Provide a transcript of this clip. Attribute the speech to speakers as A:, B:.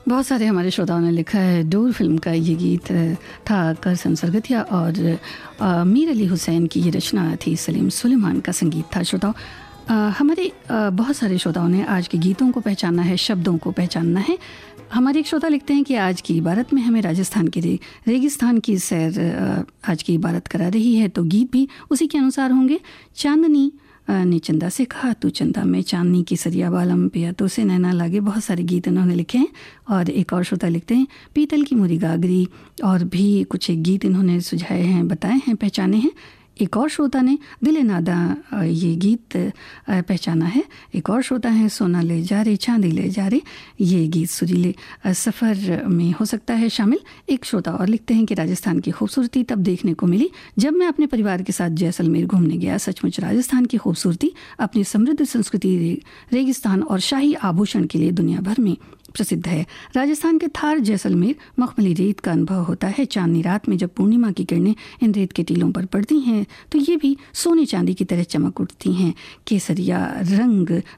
A: बहुत सारे हमारे श्रोताओं ने लिखा है, डोर फिल्म का ये गीत था करसन सरगतिया और मीर अली हुसैन की ये रचना थी, सलीम सुलेमान का संगीत था। श्रोताओं, हमारे बहुत सारे श्रोताओं ने आज के गीतों को पहचानना है, शब्दों को पहचानना है। हमारे एक श्रोता लिखते हैं कि आज की इबारत में हमें राजस्थान के रेगिस्तान की सैर आज की इबारत करा रही है, तो गीत भी उसी के अनुसार होंगे। चांदनी ने चंदा से कहा तू चंदा में चांदनी की सरिया बालम पिया तो से नैना लागे। बहुत सारे गीत इन्होंने लिखे हैं। और एक और श्रोता लिखते हैं पीतल की मुरी गागरी, और भी कुछ एक गीत इन्होंने सुझाए हैं, बताए हैं, पहचाने हैं। एक और श्रोता ने दिले नादा ये गीत पहचाना है। एक और श्रोता है सोना ले जा रे चांदी ले जा रे, ये गीत सुरीले सफ़र में हो सकता है शामिल। एक श्रोता और लिखते हैं कि राजस्थान की खूबसूरती तब देखने को मिली जब मैं अपने परिवार के साथ जैसलमेर घूमने गया। सचमुच राजस्थान की खूबसूरती अपनी समृद्ध संस्कृति, रेगिस्तान और शाही आभूषण के लिए दुनिया भर में प्रसिद्ध है। राजस्थान के थार जैसलमेर मखमली रेत का अनुभव होता है। चांदनी रात में जब पूर्णिमा की किरणें इन रेत के टीलों पर पड़ती हैं तो ये भी सोने चांदी की तरह चमक उठती हैं। केसरिया रंग